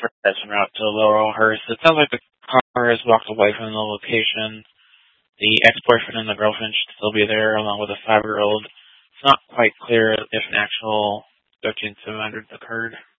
that's en route to Laurelhurst. It sounds like the car has walked away from the location. The ex-boyfriend and the girlfriend should still be there, along with a 5-year-old. It's not quite clear if an actual abduction incident occurred.